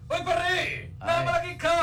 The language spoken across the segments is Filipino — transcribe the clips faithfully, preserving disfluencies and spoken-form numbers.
Oy, pare! Namalagi ka!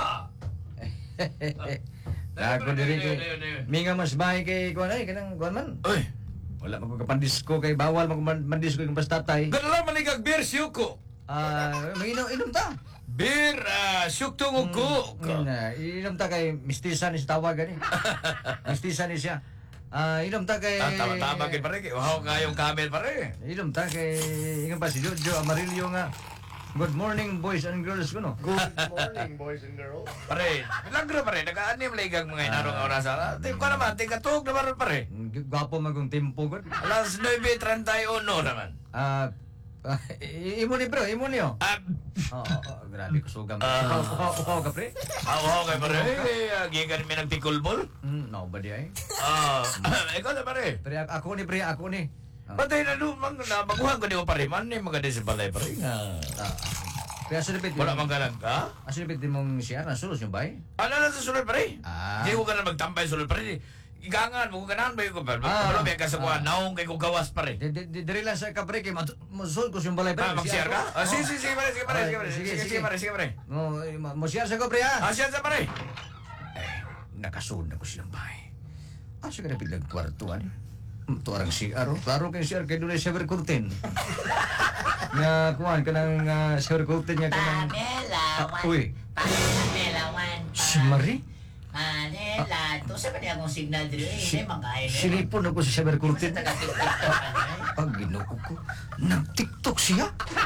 Ako diri kay minga mas bahay kay kuan ay kanang kuan man. Oy! Wala man ko kapandisko kay bawal man ko man- mandisko kay pastatay. Ganala manigag beer siyuko! Ah, manginom inom ta. Beer, ah, siyuk tungog ko! Mm, ah, inom ta kay mistisa ni sa tawag gani. Mistisa ni siya. Ah, inom ta kay Ah, tama-tama kay pare. Wow, kayong camel pare. Inom ta kay ingon pa si Jojo Amarillo nga. Good morning boys and girls kuno. Good morning, boys and girls. Pare, milagro pare. Nag-aanim ligag mga inarong oras. Ting ko naman, ting katug naman pare. Gwapo magong tempo gud. Alas nine thirty y uno naman. Ah, ah, i- imo ni bro, imo ni oh. Ah, Oo, oh, grabe ko sugam. Ah. Uhaw, uhaw, uhaw ka pre. awa kay pare. Eh, gigan mi nagpikulbol. Hmm, no ba di ay? Ah, ikaw na pare. Pre ako ni pre, ako ni. Ah. Patay na lumang na baguhan ko di ko pare. Man ni maganda si balay pare nga. Ah. Kaya sulipit Wala man galang ka? Asulipit mong siya na sulos yung bay. Ano na sa sulod pare? Ah. Di ko ka na magtambay sulod pare. Igangan mo ko ganahan ba yung kapal? Ah. Wala ba ka sa kuha? Ah. Naong kay ko gawas pare. Di di di diri lang sa kapre kay musul ko yung balay Ah, pre. mag-share ka? Ah, sige, sige, sige, pare, sige, pare, sige, pare, Sige, sige, sige. sige, pare, sige, pare. Mo mo share sa ko pre ha. Ah, share sa pare. Eh, nakasunod na ko silang bahay. Asa ka na bilang kwartuan? Ito arang si Aro. Klaro kay si Aro kay doon shower curtain. Nga kuhan ka ng uh, shower curtain niya ka ng... Pamela, Ah, uy. Pamela, wan. Si Marie? Manila, to sa niya akong signal dito eh, Si, hindi makain eh. silipon ako sa shower Kung curtain. sa taga-tiktok ano eh. Pag ginoo ko, nag-tiktok siya.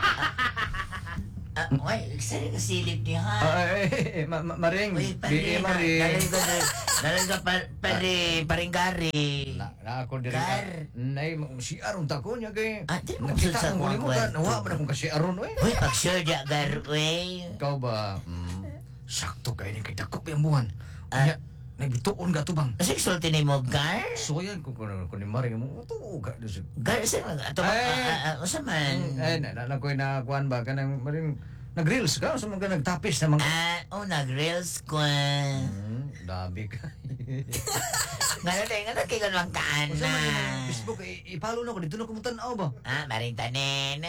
Ah, uy, saan ka silip niya ha? Ah, eh, eh, eh, ma ma Maring. Uy, Di, eh, pare, Maring. dalag ka, dalag ka, pa- pare, paring gari. Na, na ako diri. Kar. Nay, si Aron tako niya kay. Ah, di mo nakita sa ang guli mo kwarto. ka. Nawa man akong kasi Aron eh. Uy, pag-sure niya, gar, uy. Ikaw ba, mm, sakto kayo ni kay Dakop yung buwan. Ah. Nya, nagbituon ka to bang? Kasi sulti ni mo, gar? So yan, kung kung kung ni Maring mo, ito ka. Gar, saan nga? Ato, Ay. ah, ah, ah, usa man? Ay, na, na, na, ko'y nakuhan ba ka ng Maring, nag-reels ka? Sa mga nagtapis na mga... Ah, oh, nag-reels ko. Hmm, dabi ka. Ngayon eh, ngayon kayo lang kaan Kung na. sa mga Facebook, i- ipalo na ko, dito na kumutanaw ba? Ah, maring tanin.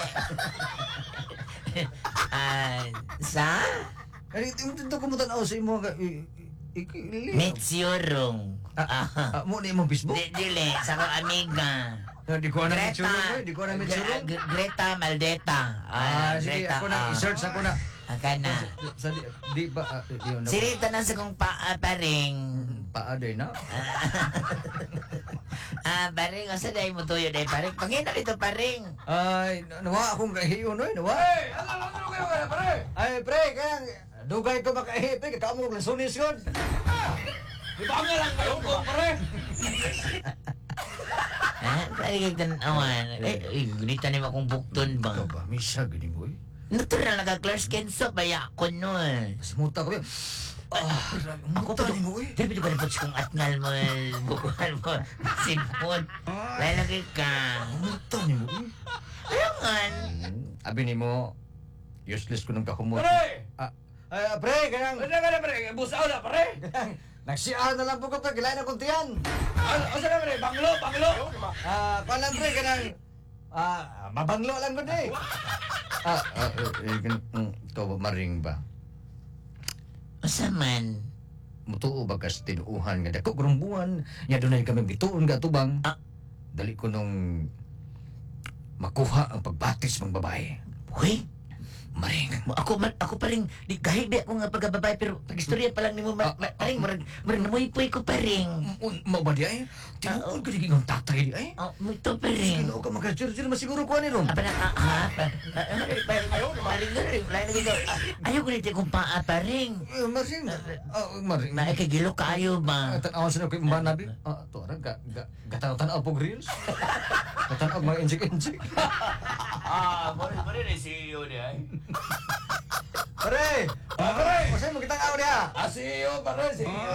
Ah, sa? Ay, dito kumutanaw sa imo ka. i- i- i- Metsurong. Ah, Ah. ah, mo na imong Facebook? Di, dili, sa ko amiga. Ah, di ko na Greta. mitsurong ko, di ko na mitsurong. Gre- Greta Maldeta. Ah, sige, Greta, ako na, ah. i-search ako na. Aka na. Sa, di, di ba, ah, yun na. Sirita na sa kong pa, ah, paring. Paaday na. Ah, paring, asa dahil mo tuyo dahil paring. Pangina dito paring. Ay, na- nawa akong kahiyon, oy, nawa. Hey, ano ano ano kayo kaya pare? Ay, pre, kaya, dugay ko makahi, pre, kaya mo lansunis yun. Di ba nga lang kayo ko pare? Ah, paring kagtanawan. Eh, eh, gunita ni mo akong bukton ba? Ikaw ba, misa, gini mo, eh. Natural na nagka-Clarks Kenso, baya ko nun. Simuta ko, eh. Ah, muta ni mo, eh. Dapat ko na po kung atngal mo, bukuhan mo, sipon. Lalagay ka. Muta ni mo, eh. Ayangan. Hmm, abi ni mo, useless ko nung kakumot. Pare! Ah, ay, pre, kaya, Ano ka na pare? Busaw na pare? nagsiyahan na lang po ko, pre, kilain akong tiyan. Ano ano na pare? Banglo, banglo. Ah, palang pre, kanang, ah, mabanglo lang ko, eh. Ah, ah, eh, eh, gan- mm, ikaw ba, Maring ba? Masaman. Mutuo ba kas tinuuhan nga dako kurang buwan nya dunay kami bituon ga tubang Ah. dali ko nung makuha ang pagbatis ng babae. Uy, Maring. ako man, ako paring, di kahit di ako nga pagkababay, pero pag-istorya pa lang ni mo, ma, ma, paring, marag, marag namuipoy ko paring. Un mo ba di ay? Tinuod ko diging ang tatay di ay. Oh, muto paring. Kino ka magka-church masiguro ko ni ron. Apa na, ah, ah, pa- pa- paring, paring, paring, lain na dito. Ayaw ko nito kung paa, paring. Eh, Maring. Ah, Maring. Na, ikagilo kayo ba? Ah, tanaw sa ko imba nabi. Ah, to ara ga ga gataw-tanaw pog reels. Gataw mga injik-injik. Ah, pare pare ni C E O ni ay. Pare. Ah, pare! Masay mo kitang aw dia. Ah, C E O pare, C E O.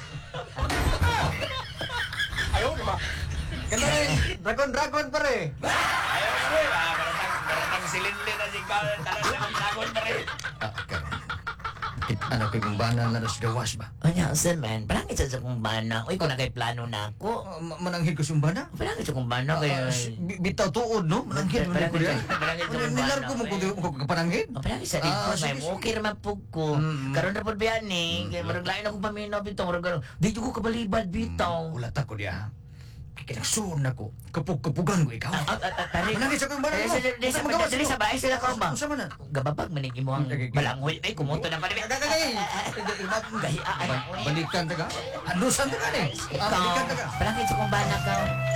Ayaw di ba? Kanay dragon dragon pare. Ayaw pare. Ah, baratang baratang silindin na si Carl. Tanan sa akong dragon pare. Ah, okay. Ano kay kung bana na sa gawas ba? Anya, sir man, palangit sa sa kong bana. Uy, kung nagay plano na ako. Uh, ma- mananghid ko yung bana? Palangit sa kong bana kaya... Ah, si- bi- bitaw tuod, no? Mananghid mo na ko Palangit yan. sa- palangit sa kong Nilar bana, ko mo eh. kung kung kapananghid? Oh, palagi sa Ah, dito, sige, may sige. okay naman po ko. Mm. Karon na po ba yan eh? Kaya marag lain akong paminaw bitaw. Marag gano'n. Di ko kabalibad bitaw. Ulat ako diya. Kinagsuon ako. Kapug-kapugan ko ikaw. Ah, ah, ah, Tari. Manangis ako yung bana Eh, mo. sa- di sa Magawas dali mo. sa bahay sila ka ba? Unsa man na? Gababag manigi mo ang Okay, okay. balangoy. Ay, kumunto na pa rin. Gagagay. Gahiaan. Balikan ta ka? Anusan ta ka ni? Ah, Ikaw, balikan ta ka. palangit sa kong bana ka.